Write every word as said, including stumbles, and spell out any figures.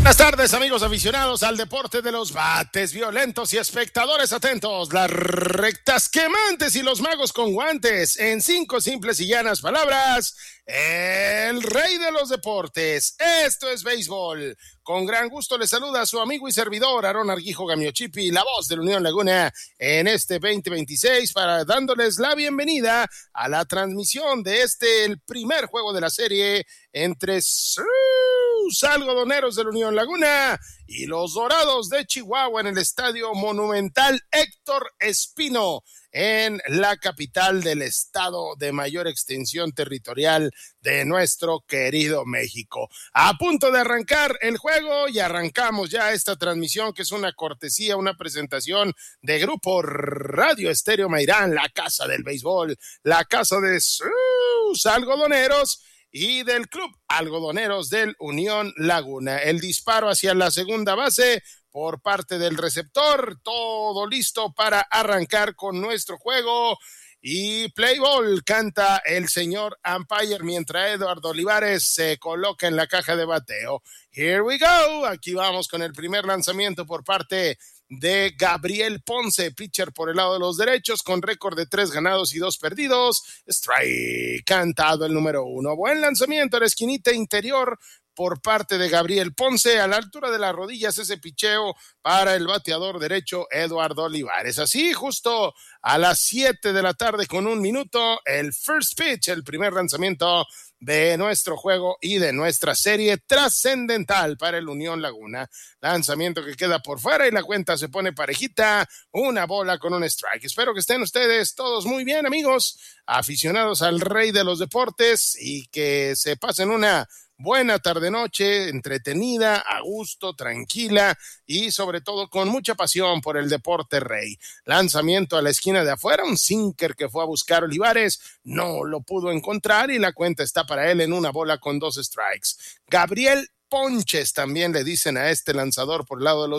Buenas tardes, amigos aficionados al deporte de los bates violentos y espectadores atentos. Las rectas quemantes y los magos con guantes. En cinco simples y llanas palabras, el rey de los deportes. Esto es béisbol. Con gran gusto les saluda a su amigo y servidor, Aarón Argijo Gamiochipi, la voz de la Unión Laguna, en este veinte veintiséis, para dándoles la bienvenida a la transmisión de este, el primer juego de la serie entre algodoneros de la Unión Laguna y los Dorados de Chihuahua en el Estadio Monumental Héctor Espino, en la capital del estado de mayor extensión territorial de nuestro querido México. A punto de arrancar el juego, y arrancamos ya esta transmisión, que es una cortesía, una presentación de Grupo Radio Estéreo Mairán, la casa del béisbol, la casa de sus algodoneros y del Club Algodoneros del Unión Laguna. El disparo hacia la segunda base por parte del receptor, todo listo para arrancar con nuestro juego. Y play ball, canta el señor umpire mientras Eduardo Olivares se coloca en la caja de bateo. Here we go, aquí vamos con el primer lanzamiento por parte de Gabriel Ponce, pitcher por el lado de los derechos, con récord de tres ganados y dos perdidos. Strike, cantado el número uno. Buen lanzamiento a la esquinita interior por parte de Gabriel Ponce, a la altura de las rodillas, ese picheo para el bateador derecho Eduardo Olivares. Así, justo a las siete de la tarde con un minuto, el first pitch, el primer lanzamiento de nuestro juego y de nuestra serie trascendental para el Unión Laguna. Lanzamiento que queda por fuera y la cuenta se pone parejita, una bola con un strike. Espero que estén ustedes todos muy bien, amigos, aficionados al rey de los deportes, y que se pasen una buena tarde-noche, entretenida, a gusto, tranquila y sobre todo con mucha pasión por el deporte rey. Lanzamiento a la esquina de afuera, un sinker que fue a buscar Olivares, no lo pudo encontrar y la cuenta está para él en una bola con dos strikes. Gabriel Ponches también le dicen a este lanzador por el lado de los